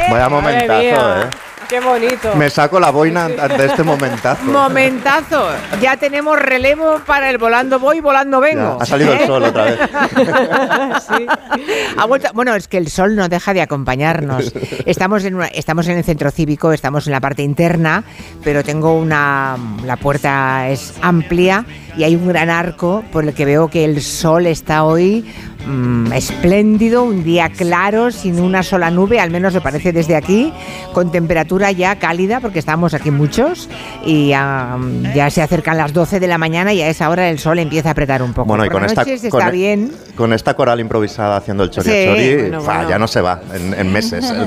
Vaya momentazo, ¡Qué bonito! Me saco la boina ante este momentazo. Momentazo. Ya tenemos relevo para el volando voy, volando vengo. Ya, ha salido el sol otra vez. Sí. Ha vuelto. Bueno, es que el sol no deja de acompañarnos. Estamos en el centro cívico, estamos en la parte interna, pero tengo la puerta es amplia y hay un gran arco por el que veo que el sol está hoy espléndido, un día claro, sin una sola nube, al menos me parece desde aquí, con temperatura ya cálida, porque estamos aquí muchos, y ya se acercan las 12 de la mañana y a esa hora el sol empieza a apretar un poco. Bueno, y por las noches está bien. Con esta coral improvisada haciendo el chori-chori, ya no se va en meses el